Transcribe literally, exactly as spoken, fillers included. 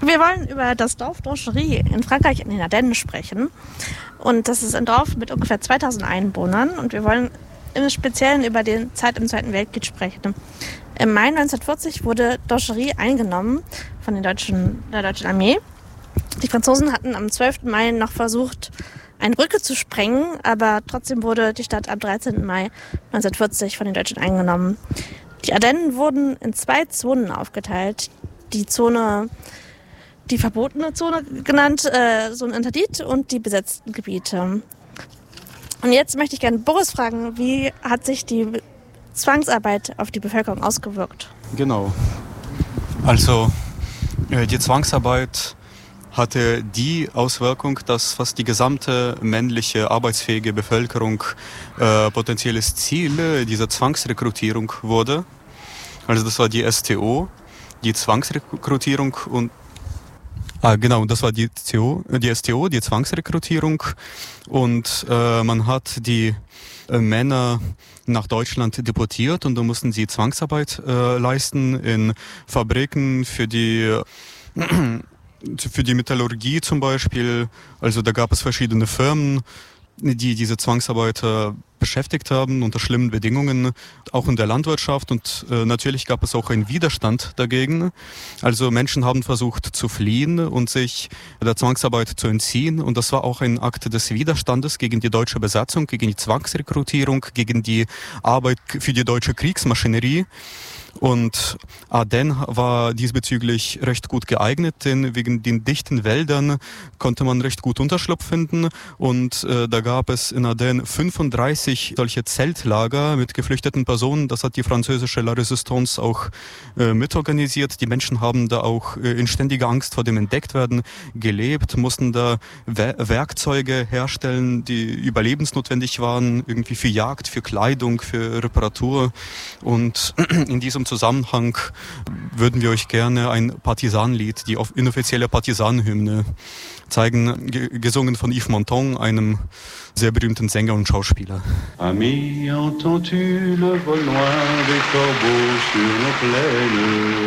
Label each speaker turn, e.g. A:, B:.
A: Wir wollen über das Dorf d'Angerie in Frankreich in den Ardennen sprechen. Und das ist ein Dorf mit ungefähr zweitausend Einwohnern. Und wir wollen im Speziellen über die Zeit im Zweiten Weltkrieg sprechen. Im Mai neunzehnhundertvierzig wurde d'Angerie eingenommen von den deutschen, der deutschen Armee. Die Franzosen hatten am zwölften Mai noch versucht, eine Brücke zu sprengen, aber trotzdem wurde die Stadt am dreizehnten Mai neunzehnhundertvierzig von den Deutschen eingenommen. Die Ardennen wurden in zwei Zonen aufgeteilt. Die Zone, die verbotene Zone genannt, äh, Zone Interdit, und die besetzten Gebiete. Und jetzt möchte ich gerne Boris fragen, wie hat sich die Zwangsarbeit auf die Bevölkerung ausgewirkt?
B: Genau. Also äh, die Zwangsarbeit hatte die Auswirkung, dass fast die gesamte männliche arbeitsfähige Bevölkerung äh, potenzielles Ziel dieser Zwangsrekrutierung wurde. Also das war die S T O, die Zwangsrekrutierung und Ah, genau, das war die, C O, die S T O, die Zwangsrekrutierung, und äh, man hat die äh, Männer nach Deutschland deportiert und da mussten sie Zwangsarbeit äh, leisten in Fabriken für die äh, für die Metallurgie zum Beispiel. Also da gab es verschiedene Firmen, die diese Zwangsarbeiter beschäftigt haben unter schlimmen Bedingungen, auch in der Landwirtschaft, und äh, natürlich gab es auch einen Widerstand dagegen. Also Menschen haben versucht zu fliehen und sich der Zwangsarbeit zu entziehen, und das war auch ein Akt des Widerstandes gegen die deutsche Besatzung, gegen die Zwangsrekrutierung, gegen die Arbeit für die deutsche Kriegsmaschinerie. Und Ardennes war diesbezüglich recht gut geeignet, denn wegen den dichten Wäldern konnte man recht gut Unterschlupf finden. Und äh, da gab es in Ardennes fünfunddreißig solche Zeltlager mit geflüchteten Personen. Das hat die französische La Résistance auch äh, mitorganisiert. Die Menschen haben da auch äh, in ständiger Angst vor dem Entdecktwerden gelebt, mussten da We- Werkzeuge herstellen, die überlebensnotwendig waren, irgendwie für Jagd, für Kleidung, für Reparatur. Und in diesem Zusammenhang würden wir euch gerne ein Partisanenlied, die inoffizielle Partisanenhymne, zeigen, ge- gesungen von Yves Montand, einem sehr berühmten Sänger und Schauspieler.
C: Ami, entends-tu le vol loin des corbeaux sur nos plaines?